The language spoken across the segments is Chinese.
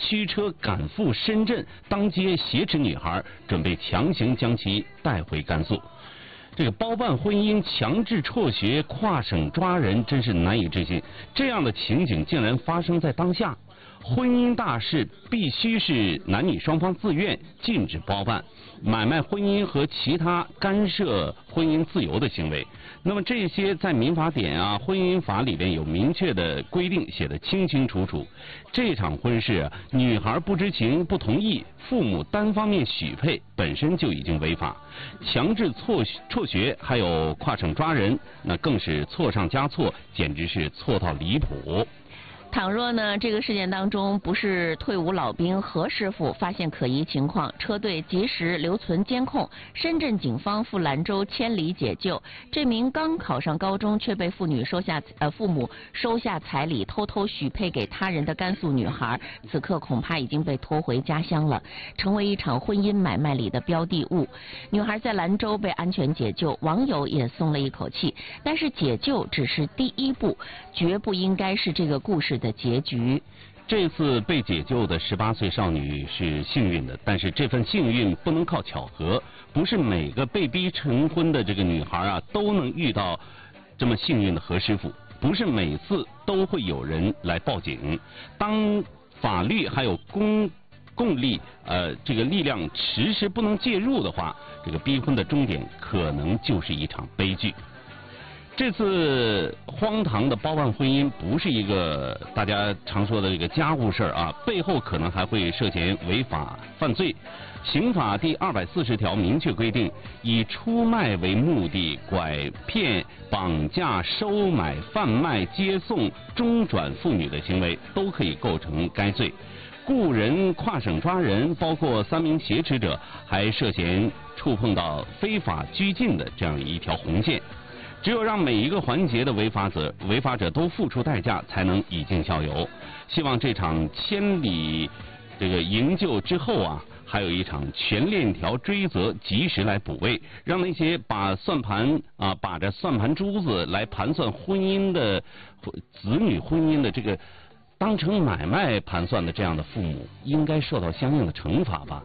驱车赶赴深圳，当街挟持女孩，准备强行将其带回甘肃。这个包办婚姻、强制辍学、跨省抓人，真是难以置信。这样的情景竟然发生在当下。婚姻大事必须是男女双方自愿，禁止包办、买卖婚姻和其他干涉婚姻自由的行为。那么这些在民法典啊、婚姻法里边有明确的规定，写得清清楚楚。这场婚事啊，女孩不知情、不同意，父母单方面许配，本身就已经违法。强制辍学，还有跨省抓人，那更是错上加错，简直是错到离谱。 倘若呢，这个事件当中不是退伍老兵何师傅发现可疑情况，车队及时留存监控，深圳警方赴兰州千里解救，这名刚考上高中却被父母收下彩礼，偷偷许配给他人的甘肃女孩，此刻恐怕已经被拖回家乡了，成为一场婚姻买卖里的标的物。女孩在兰州被安全解救，网友也松了一口气。但是解救只是第一步，绝不应该是这个故事的结局。 这次被解救的18岁少女是幸运的，但是这份幸运不能靠巧合，不是每个被逼成婚的这个女孩啊都能遇到这么幸运的何师傅，不是每次都会有人来报警。当法律还有共力这个力量迟迟不能介入的话，这个逼婚的终点可能就是一场悲剧。这次荒唐的包办婚姻不是一个大家常说的这个家务事啊，背后可能还会涉嫌违法犯罪。刑法第240条明确规定，以出卖为目的拐骗、绑架、收买、贩卖、接送、中转妇女的行为，都可以构成该罪。雇人、跨省抓人，包括3名挟持者，还涉嫌触碰到非法拘禁的这样一条红线。只有让每一个环节的违法者都付出代价，才能以儆效尤。希望这场千里这个营救之后啊，还有一场全链条追责，及时来补位，让那些把着算盘珠子来盘算婚姻的子女婚姻的这个当成买卖盘算的这样的父母，应该受到相应的惩罚吧。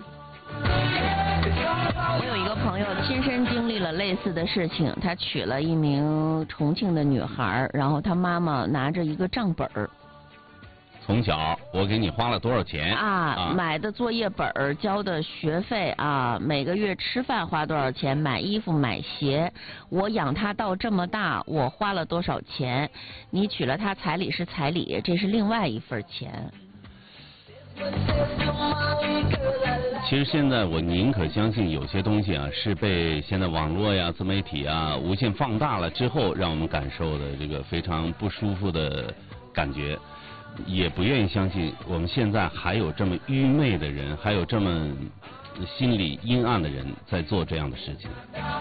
我有一个朋友亲身经历了类似的事情，他娶了一名重庆的女孩，然后他妈妈拿着一个账本儿， 从小我给你花了多少钱买的作业本儿、交的学费啊，每个月吃饭花多少钱，买衣服买鞋，我养他到这么大，我花了多少钱？你娶了他，彩礼是彩礼，这是另外一份钱。 其实现在我宁可相信有些东西啊是被现在网络呀、自媒体啊无限放大了之后，让我们感受的这个非常不舒服的感觉，也不愿意相信我们现在还有这么愚昧的人，还有这么心里阴暗的人在做这样的事情。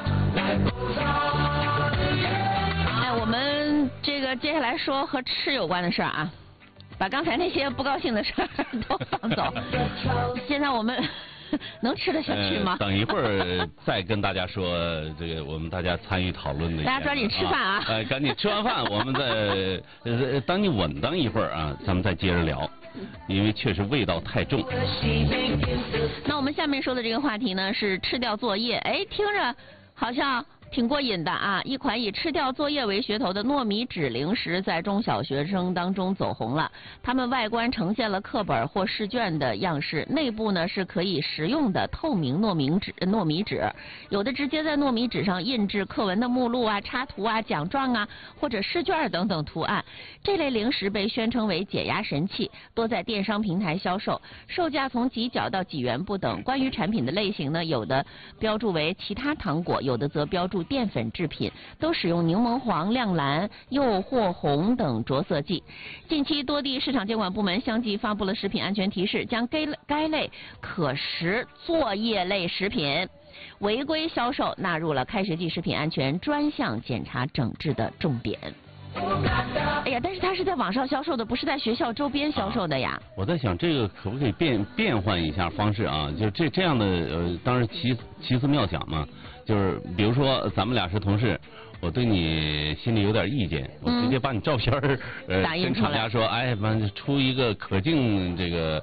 我们这个接下来说和吃有关的事儿啊。把刚才那些不高兴的事儿都放走。现在我们能吃得下去吗？ 等一会儿再跟大家说这个我们大家参与讨论的。 大家抓紧吃饭啊！ 赶紧吃完饭，我们再等你稳当一会儿啊，咱们再接着聊，因为确实味道太重。 那我们下面说的这个话题呢是吃掉作业，听着好像挺过瘾的啊！一款以吃掉作业为噱头的糯米纸零食在中小学生当中走红了。它们外观呈现了课本或试卷的样式，内部呢是可以食用的透明糯米纸，有的直接在糯米纸上印制课文的目录啊、插图啊、奖状啊或者试卷等等图案。这类零食被宣称为解压神器，多在电商平台销售，售价从几角到几元不等。关于产品的类型呢，有的标注为其他糖果，有的则标注淀粉制品，都使用柠檬黄、亮蓝、诱惑红等着色剂。近期多地市场监管部门相继发布了食品安全提示，将该类可食作业类食品违规销售纳入了开学季食品安全专项检查整治的重点。哎呀，但是它是在网上销售的，不是在学校周边销售的呀。 我在想这个可不可以变换一下方式啊？就这样的当然奇思妙想嘛。就是比如说咱们俩是同事，我对你心里有点意见，我直接把你照片跟厂家说，出一个可敬这个